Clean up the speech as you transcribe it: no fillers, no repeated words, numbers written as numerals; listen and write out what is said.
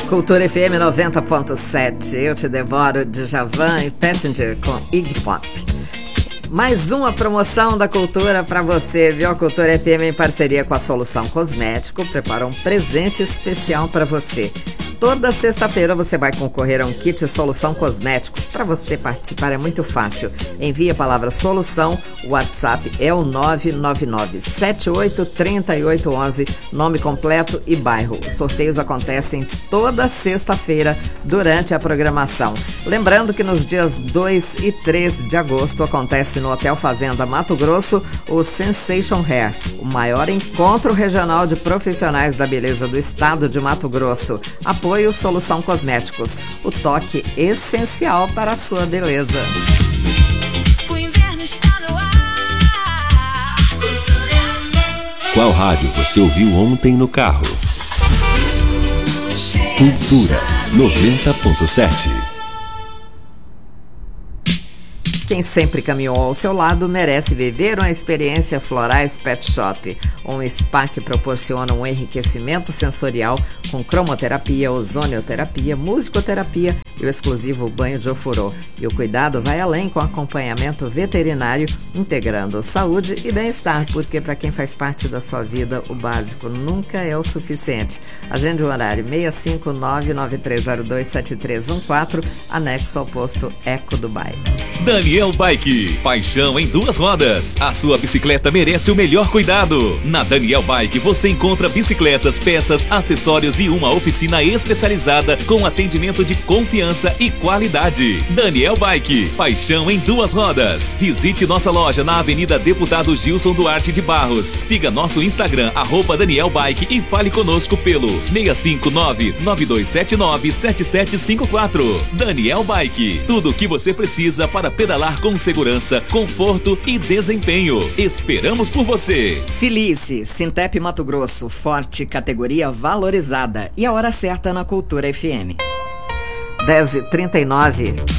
Cultura FM 90.7, Eu Te Devoro, de Djavan e Passenger com Iggy Pop. Mais uma promoção da Cultura para você, viu? A Cultura FM, em parceria com a Solução Cosmético, preparou um presente especial para você. Toda sexta-feira você vai concorrer a um kit Solução Cosméticos. Para você participar é muito fácil. Envie a palavra Solução, o WhatsApp é o 999-783811, nome completo e bairro. Os sorteios acontecem toda sexta-feira durante a programação. Lembrando que nos dias 2 e 3 de agosto acontece no Hotel Fazenda Mato Grosso o Sensation Hair, o maior encontro regional de profissionais da beleza do estado de Mato Grosso. Apoio Solução Cosméticos, o toque essencial para a sua beleza. O inverno está no ar. Qual rádio você ouviu ontem no carro? Cultura 90.7. Quem sempre caminhou ao seu lado merece viver uma experiência Florais Pet Shop, um spa que proporciona um enriquecimento sensorial com cromoterapia, ozonioterapia, musicoterapia e o exclusivo banho de ofurô. E o cuidado vai além com acompanhamento veterinário, integrando saúde e bem-estar, porque para quem faz parte da sua vida, o básico nunca é o suficiente. Agende o horário 65993027314, anexo ao posto Eco Dubai. Daniel Bike, paixão em duas rodas. A sua bicicleta merece o melhor cuidado. Na Daniel Bike você encontra bicicletas, peças, acessórios e uma oficina especializada com atendimento de confiança e qualidade. Daniel Bike, paixão em duas rodas. Visite nossa loja na Avenida Deputado Gilson Duarte de Barros. Siga nosso Instagram, @Daniel Bike, e fale conosco pelo 659-9279-7754. Daniel Bike, tudo o que você precisa para pedalar com segurança, conforto e desempenho. Esperamos por você. Felice, Sintep Mato Grosso, forte, categoria valorizada. E a hora certa na Cultura FM. 10h39.